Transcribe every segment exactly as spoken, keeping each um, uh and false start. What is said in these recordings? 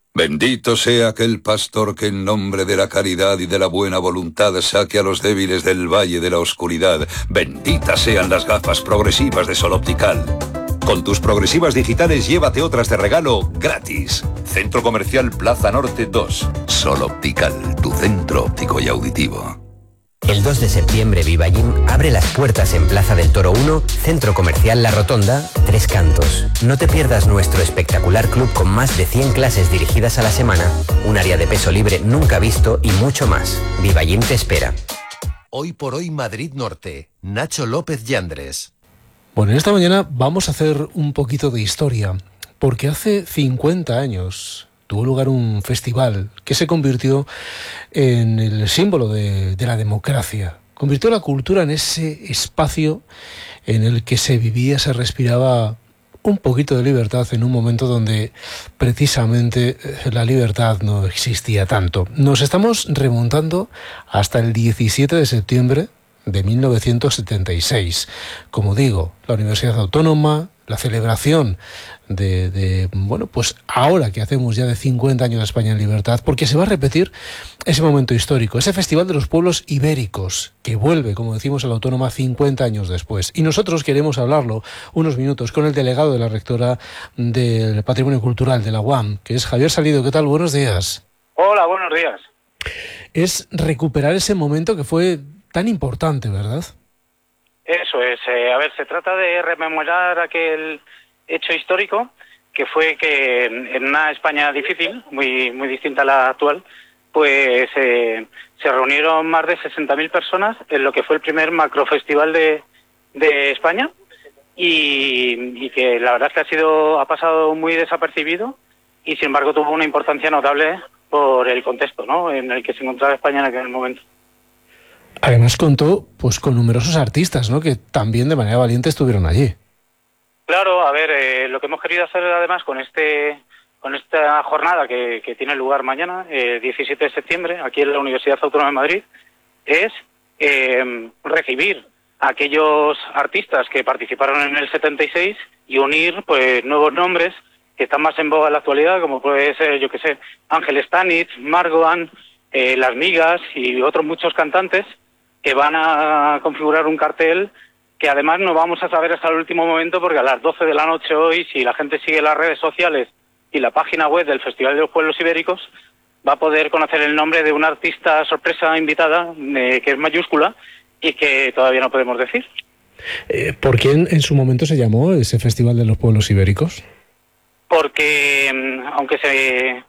Bendito sea aquel pastor que en nombre de la caridad y de la buena voluntad saque a los débiles del valle de la oscuridad. Benditas sean las gafas progresivas de Sol Optical. Con tus progresivas digitales llévate otras de regalo gratis. Centro Comercial Plaza Norte dos. Sol Optical, tu centro óptico y auditivo. El dos de septiembre Vivagym abre las puertas en Plaza del Toro uno, Centro Comercial La Rotonda, Tres Cantos. No te pierdas nuestro espectacular club con más de cien clases dirigidas a la semana, un área de peso libre nunca visto y mucho más. Vivagym te espera. Hoy por hoy Madrid Norte, Nacho López Yandres. Bueno, esta mañana vamos a hacer un poquito de historia, porque hace cincuenta años tuvo lugar un festival que se convirtió en el símbolo de, de la democracia. Convirtió la cultura en ese espacio en el que se vivía, se respiraba un poquito de libertad en un momento donde precisamente la libertad no existía tanto. Nos estamos remontando hasta el diecisiete de septiembre de mil novecientos setenta y seis. Como digo, la Universidad Autónoma, la celebración de, de, bueno, pues ahora que hacemos ya de cincuenta años de España en libertad, porque se va a repetir ese momento histórico, ese Festival de los Pueblos Ibéricos, que vuelve, como decimos, a la Autónoma cincuenta años después. Y nosotros queremos hablarlo unos minutos con el delegado de la rectora del Patrimonio Cultural de la U A M, que es Javier Salido. ¿Qué tal? Buenos días. Hola, buenos días. Es recuperar ese momento que fue tan importante, ¿verdad? Eso es. Eh, a ver, se trata de rememorar aquel hecho histórico que fue que en una España difícil, muy muy distinta a la actual, pues eh, se reunieron más de sesenta mil personas en lo que fue el primer macrofestival de, de España y, y que la verdad es que ha sido ha pasado muy desapercibido y sin embargo tuvo una importancia notable por el contexto, ¿no?, en el que se encontraba España en aquel momento. Además contó pues con numerosos artistas, ¿no?, que también de manera valiente estuvieron allí. Claro, a ver, eh, lo que hemos querido hacer además con este con esta jornada que, que tiene lugar mañana, eh, diecisiete de septiembre, aquí en la Universidad Autónoma de Madrid, es eh, recibir a aquellos artistas que participaron en el setenta y seis y unir pues nuevos nombres que están más en boga en la actualidad, como puede ser, yo qué sé, Ángel Stanitz, Margoan, eh, Las Migas y otros muchos cantantes que van a configurar un cartel que además no vamos a saber hasta el último momento, porque a las doce de la noche hoy, si la gente sigue las redes sociales y la página web del Festival de los Pueblos Ibéricos, va a poder conocer el nombre de una artista sorpresa invitada, eh, que es mayúscula, y que todavía no podemos decir. Eh, ¿Por qué en, en su momento se llamó ese Festival de los Pueblos Ibéricos? Porque, aunque se,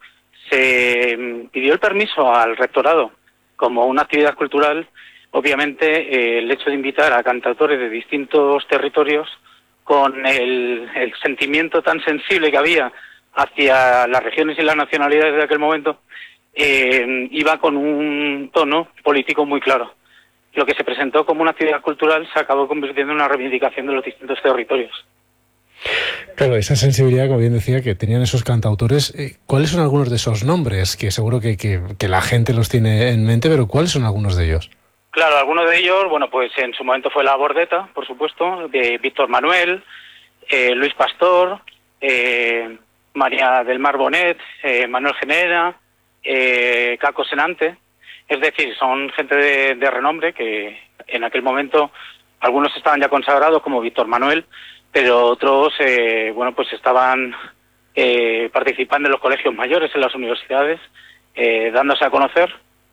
se pidió el permiso al rectorado como una actividad cultural, obviamente eh, el hecho de invitar a cantautores de distintos territorios con el, el sentimiento tan sensible que había hacia las regiones y las nacionalidades de aquel momento, eh, iba con un tono político muy claro. Lo que se presentó como una actividad cultural se acabó convirtiendo en una reivindicación de los distintos territorios. Claro, esa sensibilidad, como bien decía, que tenían esos cantautores, eh, ¿cuáles son algunos de esos nombres? Que seguro que, que, que la gente los tiene en mente, pero ¿cuáles son algunos de ellos? Claro, algunos de ellos, bueno, pues en su momento fue La Bordeta, por supuesto, de Víctor Manuel, eh, Luis Pastor, eh, María del Mar Bonet, eh, Manuel Genera, eh, Caco Senante. Es decir, son gente de, de renombre que en aquel momento algunos estaban ya consagrados, como Víctor Manuel, pero otros, eh, bueno, pues estaban eh, participando en los colegios mayores, en las universidades, eh, dándose a conocer.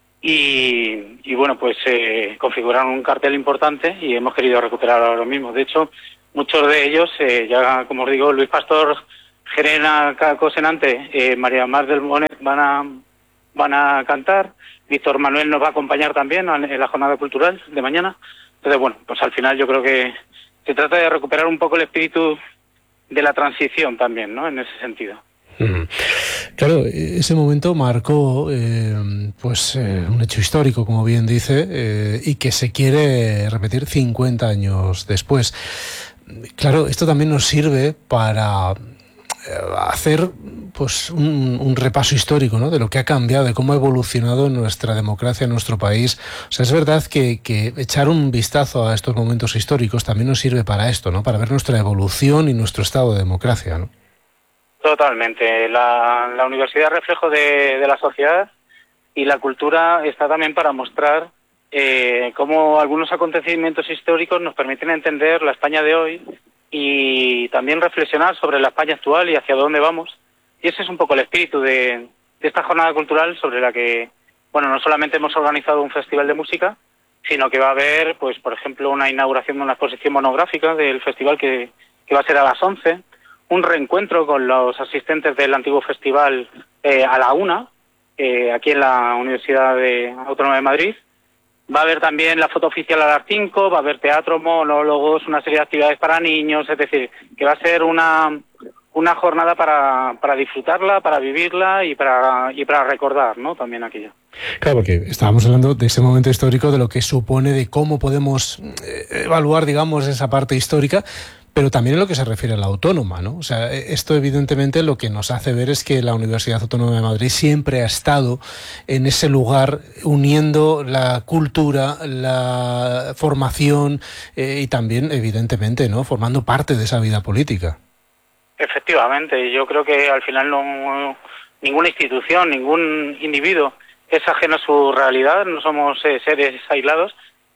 Y, y bueno, pues eh, configuraron un cartel importante y hemos querido recuperar ahora mismo. De hecho, muchos de ellos, eh, ya como os digo, Luis Pastor, Gerena Caco Senante, eh, María Mar del Bonet van a, van a cantar. Víctor Manuel nos va a acompañar también en la jornada cultural de mañana. Entonces, bueno, pues al final yo creo que se trata de recuperar un poco el espíritu de la transición también, ¿no?, en ese sentido. Claro, ese momento marcó eh, pues eh, un hecho histórico, como bien dice, eh, y que se quiere repetir cincuenta años después. Claro, esto también nos sirve para hacer pues un, un repaso histórico, ¿no?, de lo que ha cambiado, de cómo ha evolucionado nuestra democracia en nuestro país. O sea, es verdad que, que echar un vistazo a estos momentos históricos también nos sirve para esto, ¿no?, para ver nuestra evolución y nuestro estado de democracia, ¿no? Totalmente. La, la universidad es reflejo de, de la sociedad, y la cultura está también para mostrar eh, cómo algunos acontecimientos históricos nos permiten entender la España de hoy y también reflexionar sobre la España actual y hacia dónde vamos. Y ese es un poco el espíritu de, de esta jornada cultural, sobre la que, bueno, no solamente hemos organizado un festival de música, sino que va a haber, pues, por ejemplo, una inauguración de una exposición monográfica del festival que, que va a ser a las once, un reencuentro con los asistentes del antiguo festival eh, a la una, eh, aquí en la Universidad de, Autónoma de Madrid. Va a haber también la foto oficial a las cinco, va a haber teatro, monólogos, una serie de actividades para niños, es decir, que va a ser una, una jornada para, para disfrutarla, para vivirla y para, y para recordar, ¿no?, también aquello. Claro, porque estábamos hablando de ese momento histórico, de lo que supone, de cómo podemos evaluar, digamos, esa parte histórica, pero también en lo que se refiere a la autónoma, ¿no? O sea, esto evidentemente lo que nos hace ver es que la Universidad Autónoma de Madrid siempre ha estado en ese lugar uniendo la cultura, la formación eh, y también, evidentemente, ¿no?, formando parte de esa vida política. Efectivamente, yo creo que al final no, ninguna institución, ningún individuo es ajeno a su realidad, no somos eh, seres aislados,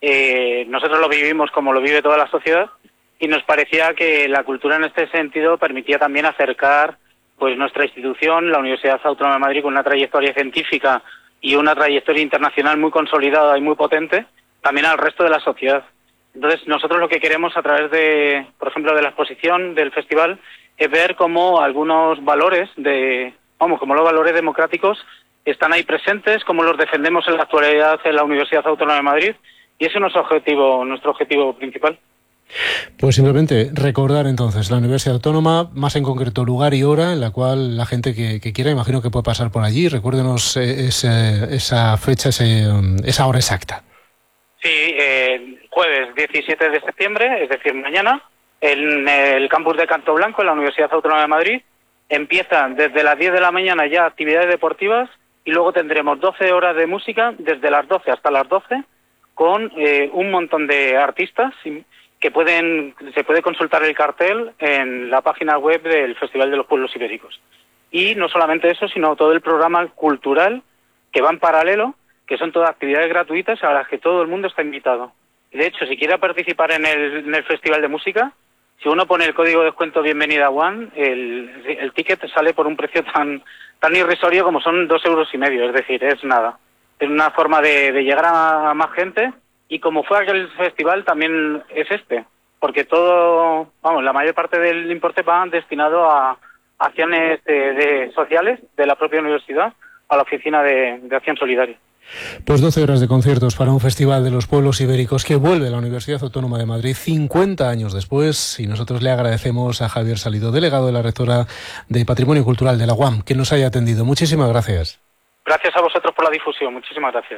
eh, nosotros lo vivimos como lo vive toda la sociedad, y nos parecía que la cultura en este sentido permitía también acercar, pues, nuestra institución, la Universidad Autónoma de Madrid, con una trayectoria científica y una trayectoria internacional muy consolidada y muy potente, también al resto de la sociedad. Entonces, nosotros lo que queremos a través de, por ejemplo, de la exposición del festival, es ver cómo algunos valores de, vamos, como los valores democráticos están ahí presentes, cómo los defendemos en la actualidad en la Universidad Autónoma de Madrid, y ese es nuestro objetivo, nuestro objetivo principal. Pues simplemente recordar entonces la Universidad Autónoma, más en concreto lugar y hora en la cual la gente que, que quiera, imagino que puede pasar por allí. Recuérdenos ese, esa fecha, ese, esa hora exacta. Sí, eh, jueves diecisiete de septiembre, es decir, mañana, en el campus de Canto Blanco, en la Universidad Autónoma de Madrid. Empiezan desde las diez de la mañana ya actividades deportivas, y luego tendremos doce horas de música, desde las doce hasta las doce, con eh, un montón de artistas que pueden, se puede consultar el cartel en la página web del Festival de los Pueblos Ibéricos. Y no solamente eso, sino todo el programa cultural que va en paralelo, que son todas actividades gratuitas a las que todo el mundo está invitado. De hecho, si quiere participar en el, en el Festival de Música, si uno pone el código de descuento Bienvenida One, el, el ticket sale por un precio tan, tan irrisorio como son dos euros y medio, es decir, es nada. Es una forma de, de llegar a más gente. Y como fue aquel festival, también es este, porque todo, vamos, la mayor parte del importe va destinado a acciones de, de sociales de la propia universidad, a la Oficina de, de Acción Solidaria. Pues doce horas de conciertos para un festival de los pueblos ibéricos que vuelve a la Universidad Autónoma de Madrid cincuenta años después, y nosotros le agradecemos a Javier Salido, delegado de la Rectora de Patrimonio Cultural de la U A M, que nos haya atendido. Muchísimas gracias. Gracias a vosotros por la difusión, muchísimas gracias.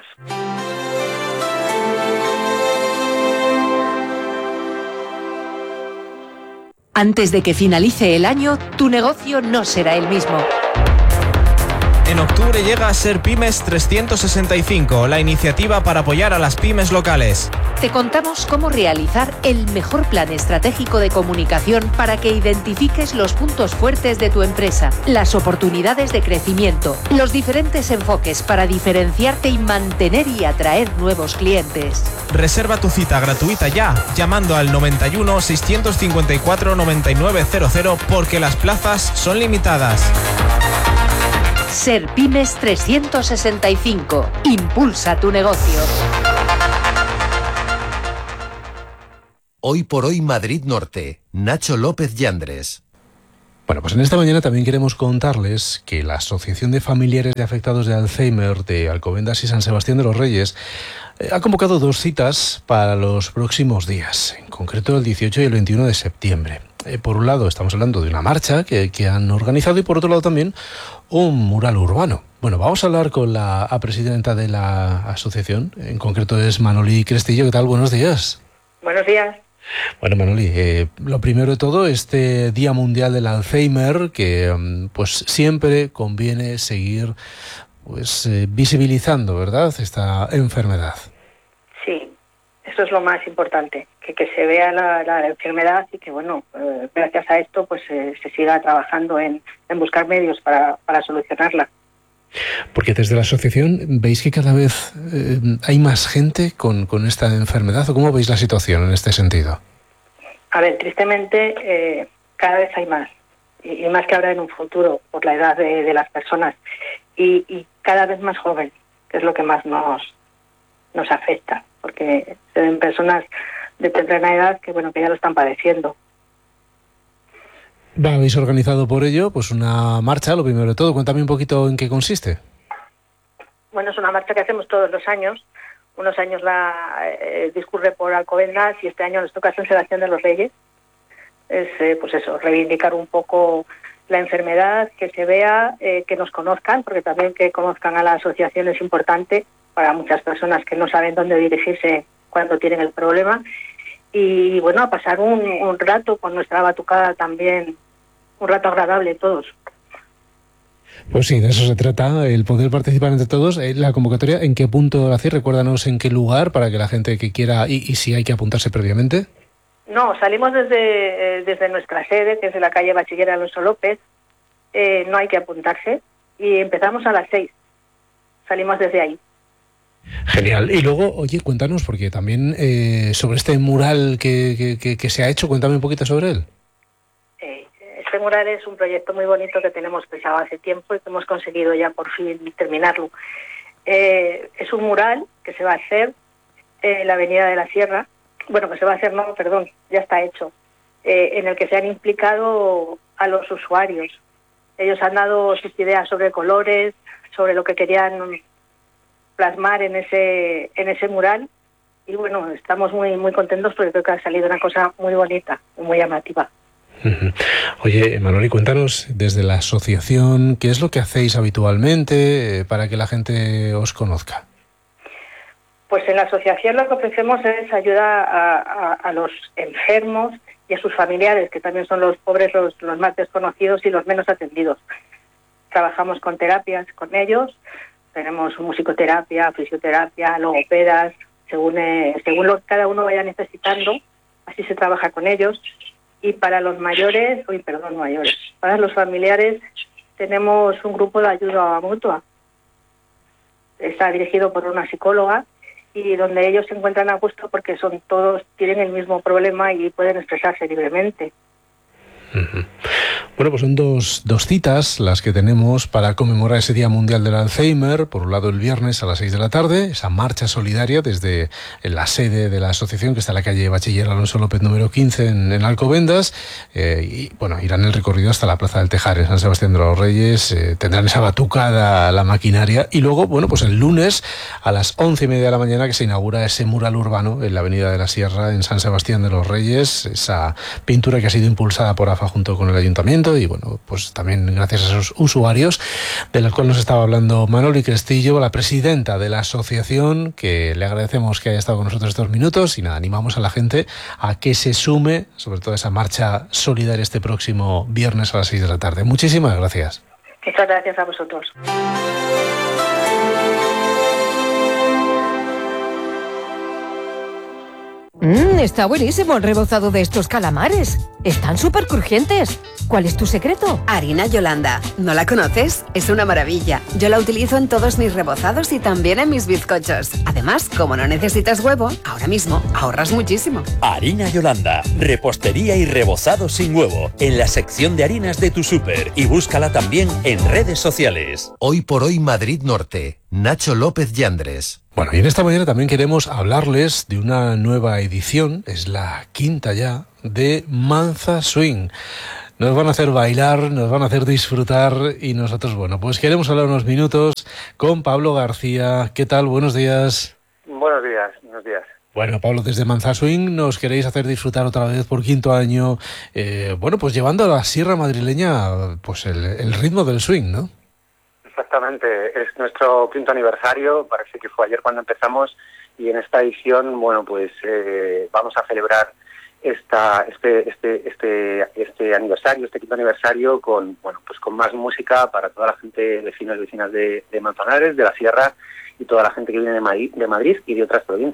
Antes de que finalice el año, tu negocio no será el mismo. En octubre llega a Ser Pymes trescientos sesenta y cinco, la iniciativa para apoyar a las pymes locales. Te contamos cómo realizar el mejor plan estratégico de comunicación para que identifiques los puntos fuertes de tu empresa, las oportunidades de crecimiento, los diferentes enfoques para diferenciarte y mantener y atraer nuevos clientes. Reserva tu cita gratuita ya, llamando al noventa y uno, seiscientos cincuenta y cuatro, noventa y nueve cero cero, porque las plazas son limitadas. Ser Pymes trescientos sesenta y cinco. Impulsa tu negocio. Hoy por hoy Madrid Norte. Nacho López Yandres. Bueno, pues en esta mañana también queremos contarles que la Asociación de Familiares de Afectados de Alzheimer de Alcobendas y San Sebastián de los Reyes eh, ha convocado dos citas para los próximos días, en concreto el dieciocho y el veintiuno de septiembre. Eh, por un lado estamos hablando de una marcha que, que han organizado, y por otro lado también un mural urbano. Bueno, vamos a hablar con la presidenta de la asociación, en concreto es Manoli Crestillo. ¿Qué tal? Buenos días. Buenos días. Bueno, Manoli, eh, lo primero de todo, este Día Mundial del Alzheimer, que pues siempre conviene seguir pues eh, visibilizando, ¿verdad?, esta enfermedad. Sí, Eso es lo más importante, que, que se vea la, la enfermedad y que, bueno, eh, gracias a esto pues eh, se siga trabajando en, en buscar medios para, para solucionarla. Porque desde la asociación veis que cada vez eh, hay más gente con, con esta enfermedad, ¿o cómo veis la situación en este sentido? A ver, tristemente eh, cada vez hay más, y, y más que habrá en un futuro por la edad de, de las personas, y, y cada vez más joven, que es lo que más nos, nos afecta, porque se ven personas de temprana edad que, bueno, que ya lo están padeciendo. Habéis organizado por ello pues una marcha, lo primero de todo. Cuéntame un poquito en qué consiste. Bueno, es una marcha que hacemos todos los años. Unos años la eh, discurre por Alcobendas y este año nos toca San Sebastián de los Reyes. Es, eh, pues eso, reivindicar un poco la enfermedad, que se vea, eh, que nos conozcan, porque también que conozcan a la asociación es importante para muchas personas que no saben dónde dirigirse cuando tienen el problema. Y bueno, a pasar un, un rato con nuestra batucada también, un rato agradable todos. Pues sí, de eso se trata, el poder participar entre todos. La convocatoria, ¿en qué punto la hacéis? Recuérdanos en qué lugar para que la gente que quiera, y, y si hay que apuntarse previamente. No, salimos desde, eh, desde nuestra sede, que es de la calle Bachiller Alonso López. Eh, no hay que apuntarse y empezamos a las seis. Salimos desde ahí. Genial. Y luego, oye, cuéntanos, porque también eh, sobre este mural que, que, que, que se ha hecho, cuéntame un poquito sobre él. Eh, este mural es un proyecto muy bonito que tenemos pensado hace tiempo y que hemos conseguido ya por fin terminarlo. Eh, es un mural que se va a hacer en la Avenida de la Sierra. Bueno, que se va a hacer, no, perdón, ya está hecho. Eh, en el que se han implicado a los usuarios. Ellos han dado sus ideas sobre colores, sobre lo que querían plasmar en ese en ese mural, y bueno, estamos muy muy contentos porque creo que ha salido una cosa muy bonita y muy llamativa. Uh-huh. Oye, Manoli, cuéntanos desde la asociación, ¿qué es lo que hacéis habitualmente eh, para que la gente os conozca? Pues en la asociación lo que ofrecemos es ayuda a, a, a los enfermos y a sus familiares, que también son los pobres, los, los más desconocidos y los menos atendidos. Trabajamos con terapias con ellos. Tenemos musicoterapia, fisioterapia, logopedas, según eh, según lo que cada uno vaya necesitando, así se trabaja con ellos. Y para los mayores, uy, perdón, mayores, para los familiares tenemos un grupo de ayuda mutua. Está dirigido por una psicóloga y donde ellos se encuentran a gusto porque son todos tienen el mismo problema y pueden expresarse libremente. Uh-huh. Bueno, pues son dos, dos citas las que tenemos para conmemorar ese Día Mundial del Alzheimer. Por un lado, el viernes a las seis de la tarde, esa marcha solidaria desde la sede de la asociación, que está en la calle Bachiller Alonso López número quince en, en Alcobendas. Eh, y bueno, irán el recorrido hasta la Plaza del Tejar en San Sebastián de los Reyes. Eh, tendrán esa batucada, la maquinaria. Y luego, bueno, pues el lunes a las once y media de la mañana que se inaugura ese mural urbano en la Avenida de la Sierra en San Sebastián de los Reyes. Esa pintura que ha sido impulsada por AFA junto con el Ayuntamiento y bueno, pues también gracias a esos usuarios, de los cuales nos estaba hablando Manoli Crestillo, la presidenta de la asociación, que le agradecemos que haya estado con nosotros estos minutos y nada, animamos a la gente a que se sume, sobre todo a esa marcha solidaria este próximo viernes a las seis de la tarde. Muchísimas gracias. Muchas gracias a vosotros. Mmm, está buenísimo el rebozado de estos calamares. Están súper crujientes. ¿Cuál es tu secreto? Harina Yolanda. ¿No la conoces? Es una maravilla. Yo la utilizo en todos mis rebozados y también en mis bizcochos. Además, como no necesitas huevo, ahora mismo ahorras muchísimo. Harina Yolanda. Repostería y rebozado sin huevo. En la sección de harinas de tu súper. Y búscala también en redes sociales. Hoy por hoy Madrid Norte. Nacho López Yandres. Bueno, y en esta mañana también queremos hablarles de una nueva edición, es la quinta ya, de Manza Swing. Nos van a hacer bailar, nos van a hacer disfrutar y nosotros, bueno, pues queremos hablar unos minutos con Pablo García. ¿Qué tal? Buenos días. Buenos días, buenos días. Bueno, Pablo, desde Manza Swing nos queréis hacer disfrutar otra vez por quinto año, eh, bueno, pues llevando a la sierra madrileña pues el, el ritmo del swing, ¿no? Exactamente, es nuestro quinto aniversario, parece que fue ayer cuando empezamos y en esta edición, bueno, pues eh, vamos a celebrar esta este este este este aniversario, este quinto aniversario con bueno pues con más música para toda la gente, vecinos y vecinas de, de Manzanares, de la Sierra y toda la gente que viene de Madrid, de Madrid y de otras provincias.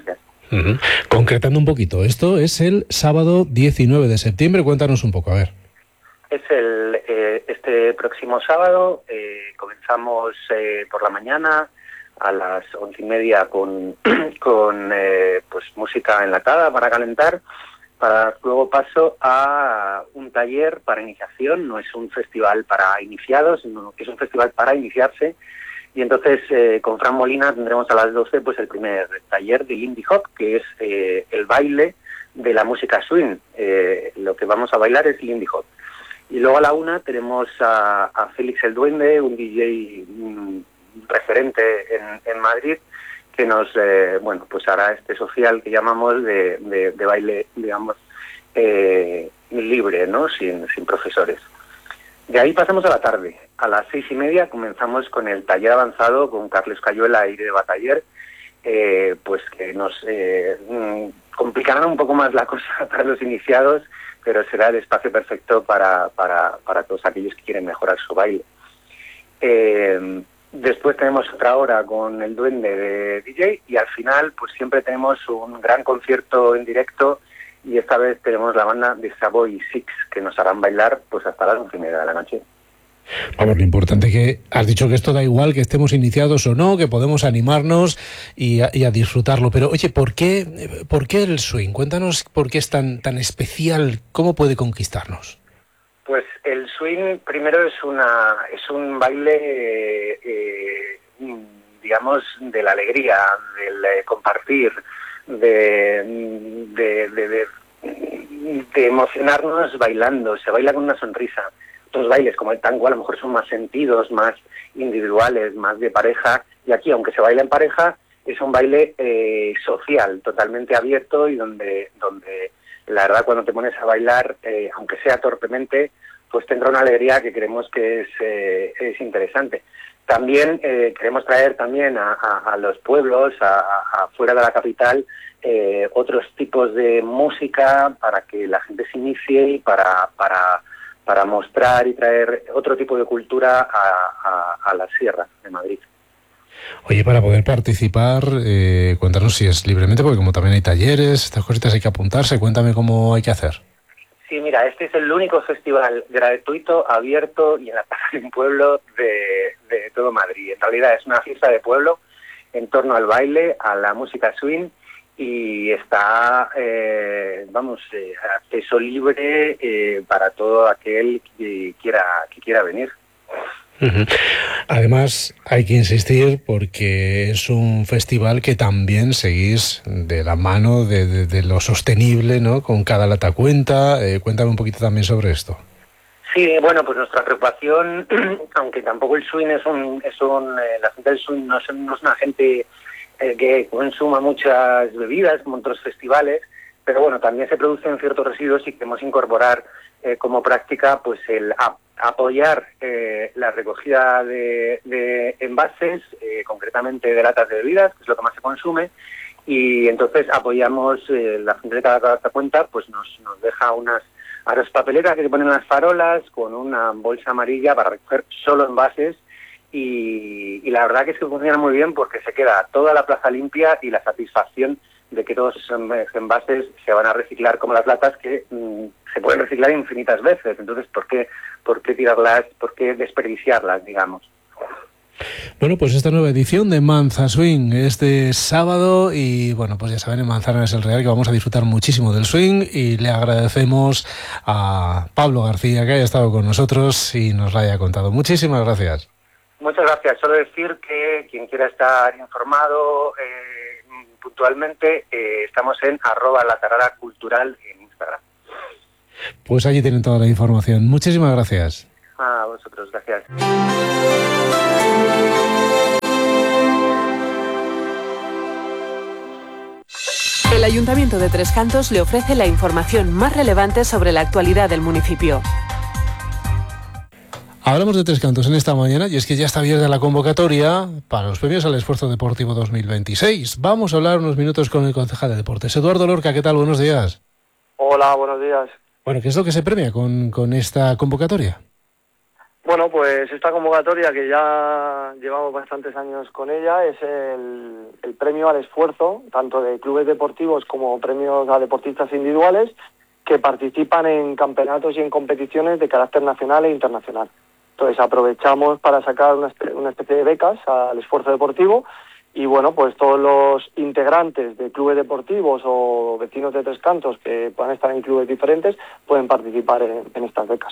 Uh-huh. Concretando un poquito, esto es el sábado diecinueve de septiembre, cuéntanos un poco, a ver. Es el eh, este próximo sábado, eh, comenzamos eh, por la mañana a las once y media con, con eh, pues música enlatada para calentar, para dar luego paso a un taller para iniciación. No es un festival para iniciados, sino que es un festival para iniciarse. Y entonces eh, con Fran Molina tendremos a las doce pues el primer taller de Lindy Hop, que es eh, el baile de la música swing. Eh, lo que vamos a bailar es Lindy Hop. Y luego a la una tenemos a, a Félix el Duende, un D J mm, referente en, en Madrid, que nos eh, bueno pues hará este social que llamamos de, de, de baile, digamos, eh, libre, ¿no? Sin, sin profesores. De ahí pasamos a la tarde. A las seis y media comenzamos con el taller avanzado con Carles Cayuela y de Bataller, eh, pues que nos eh, complicarán un poco más la cosa para los iniciados, pero será el espacio perfecto para, para, para todos aquellos que quieren mejorar su baile. Eh, después tenemos otra hora con el Duende de D J y al final pues siempre tenemos un gran concierto en directo, y esta vez tenemos la banda de Savoy Six, que nos harán bailar pues hasta las once y media de la noche. Vamos, lo importante es que has dicho que esto da igual, que estemos iniciados o no, que podemos animarnos y a, y a disfrutarlo. Pero oye, ¿por qué, ¿por qué el swing? Cuéntanos por qué es tan, tan especial, ¿cómo puede conquistarnos? Pues el swing primero es una es un baile, eh, eh, digamos, de la alegría, del eh, compartir, de de, de, de de emocionarnos bailando. Se baila con una sonrisa. Otros bailes como el tango a lo mejor son más sentidos, más individuales, más de pareja, y aquí, aunque se baila en pareja, es un baile eh, social, totalmente abierto, y donde donde la verdad cuando te pones a bailar, eh, aunque sea torpemente, pues tendrá una alegría que creemos que es, eh, es interesante. También eh, queremos traer también a, a, a los pueblos, a, a, a fuera de la capital, eh, otros tipos de música para que la gente se inicie y para... para para mostrar y traer otro tipo de cultura a, a, a la Sierra de Madrid. Oye, para poder participar, eh, cuéntanos si es libremente, porque como también hay talleres, estas cositas hay que apuntarse, cuéntame cómo hay que hacer. Sí, mira, este es el único festival gratuito, abierto y en la plaza de un pueblo de, de todo Madrid. En realidad es una fiesta de pueblo en torno al baile, a la música swing, y está, eh, vamos, eh, acceso libre eh, para todo aquel que quiera que quiera venir. Uh-huh. Además, hay que insistir porque es un festival que también seguís de la mano de, de, de lo sostenible, ¿no? Con cada lata cuenta. Eh, cuéntame un poquito también sobre esto. Sí, bueno, pues nuestra preocupación, aunque tampoco el swing es un, es un eh, la gente del swing no es, no es una gente eh, que consuma muchas bebidas como otros festivales, pero bueno, también se producen ciertos residuos y queremos incorporar eh, como práctica pues el a, apoyar eh, la recogida de, de envases, eh, concretamente de latas de bebidas, que es lo que más se consume, y entonces apoyamos, eh, la gente de cada, cada cuenta pues nos, nos deja unas a las papeleras que se ponen en las farolas con una bolsa amarilla para recoger solo envases, y, y la verdad que es que funciona muy bien porque se queda toda la plaza limpia y la satisfacción de que todos esos envases se van a reciclar como las latas, que mmm, se pueden reciclar infinitas veces. Entonces, ¿por qué, por qué tirarlas, por qué desperdiciarlas, digamos? Bueno, pues esta nueva edición de Manza Swing es de sábado y bueno, pues ya saben, en Manzanares el Real que vamos a disfrutar muchísimo del swing, y le agradecemos a Pablo García que haya estado con nosotros y nos lo haya contado. Muchísimas gracias. Muchas gracias. Solo decir que quien quiera estar informado eh, puntualmente, eh, estamos en arroba la tarara cultural en Instagram. Pues allí tienen toda la información. Muchísimas gracias. A vosotros, gracias. El Ayuntamiento de Tres Cantos le ofrece la información más relevante sobre la actualidad del municipio. Hablamos de Tres Cantos en esta mañana, y es que ya está abierta la convocatoria para los premios al esfuerzo deportivo dos mil veintiséis. Vamos a hablar unos minutos con el concejal de deportes, Eduardo Lorca. ¿Qué tal? Buenos días. Hola, buenos días. Bueno, ¿qué es lo que se premia con, con esta convocatoria? Bueno, pues esta convocatoria, que ya llevamos bastantes años con ella, es el, el premio al esfuerzo, tanto de clubes deportivos como premios a deportistas individuales que participan en campeonatos y en competiciones de carácter nacional e internacional. Entonces aprovechamos para sacar una, una especie de becas al esfuerzo deportivo y bueno, pues todos los integrantes de clubes deportivos o vecinos de Tres Cantos que puedan estar en clubes diferentes pueden participar en, en estas becas.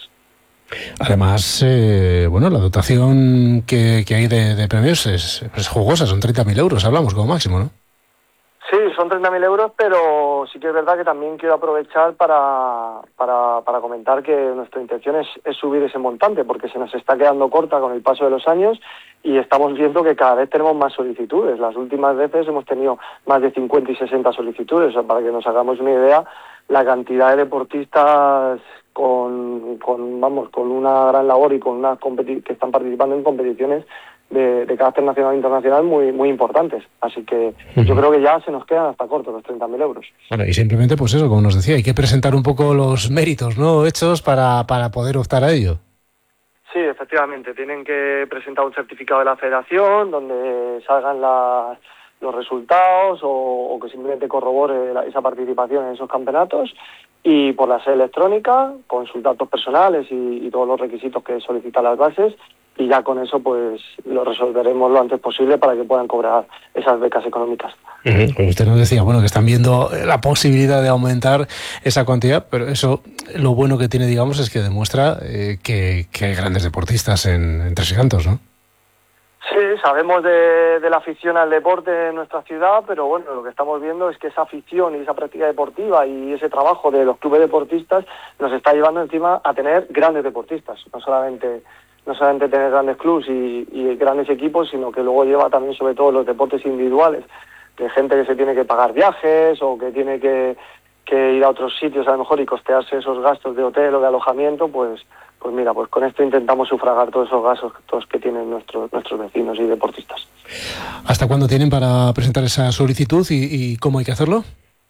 Además, eh, bueno, la dotación que, que hay de, de premios es, es jugosa, son treinta mil euros, hablamos como máximo, ¿no? Sí, son treinta mil euros, pero sí que es verdad que también quiero aprovechar para, para, para comentar que nuestra intención es, es subir ese montante, porque se nos está quedando corta con el paso de los años y estamos viendo que cada vez tenemos más solicitudes. Las últimas veces hemos tenido más de cincuenta y sesenta solicitudes, o sea, para que nos hagamos una idea, la cantidad de deportistas con, con vamos con una gran labor y con una competi- que están participando en competiciones de, de carácter nacional e internacional muy muy importantes. Así que uh-huh. yo creo que ya se nos quedan hasta cortos los treinta mil euros. Bueno, y simplemente, pues eso, como nos decía, hay que presentar un poco los méritos, ¿no?, hechos para, para poder optar a ello. Sí, efectivamente. Tienen que presentar un certificado de la federación donde salgan la, los resultados o, o que simplemente corrobore la, esa participación en esos campeonatos. Y por la sede electrónica, con sus datos personales y, y todos los requisitos que solicitan las bases, y ya con eso pues lo resolveremos lo antes posible para que puedan cobrar esas becas económicas. Uh-huh. Pues usted nos decía, bueno, que están viendo la posibilidad de aumentar esa cantidad, pero eso, lo bueno que tiene, digamos, es que demuestra eh, que, que hay grandes deportistas en, en Tres Cantos, ¿no? Sí, sabemos de, de la afición al deporte en nuestra ciudad, pero bueno, lo que estamos viendo es que esa afición y esa práctica deportiva y ese trabajo de los clubes deportistas nos está llevando encima a tener grandes deportistas, no solamente no solamente tener grandes clubes y, y grandes equipos, sino que luego lleva también sobre todo los deportes individuales, de gente que se tiene que pagar viajes o que tiene que, que ir a otros sitios a lo mejor y costearse esos gastos de hotel o de alojamiento, pues pues mira, pues con esto intentamos sufragar todos esos gastos todos que tienen nuestros nuestros vecinos y deportistas. ¿Hasta cuándo tienen para presentar esa solicitud y, y cómo hay que hacerlo?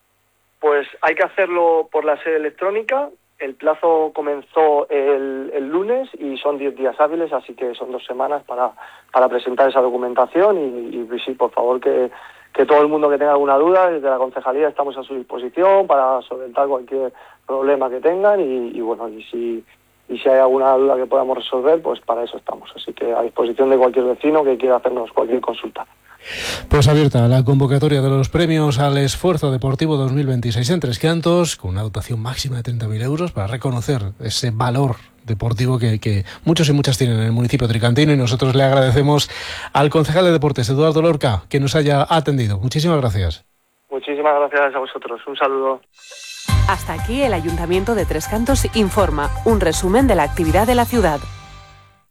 Pues hay que hacerlo por la sede electrónica. El plazo comenzó el, el lunes y son diez días hábiles, así que son dos semanas para, para presentar esa documentación y, y sí, por favor, que, que todo el mundo que tenga alguna duda, desde la concejalía estamos a su disposición para solventar cualquier problema que tengan y, y bueno, y si, y si hay alguna duda que podamos resolver, pues para eso estamos. Así que a disposición de cualquier vecino que quiera hacernos cualquier consulta. Pues abierta la convocatoria de los premios al esfuerzo deportivo dos mil veintiséis en Tres Cantos, con una dotación máxima de treinta mil euros para reconocer ese valor deportivo que, que muchos y muchas tienen en el municipio tricantino, y nosotros le agradecemos al concejal de Deportes, Eduardo Lorca, que nos haya atendido. Muchísimas gracias. Muchísimas gracias a vosotros. Un saludo. Hasta aquí el Ayuntamiento de Tres Cantos informa, un resumen de la actividad de la ciudad.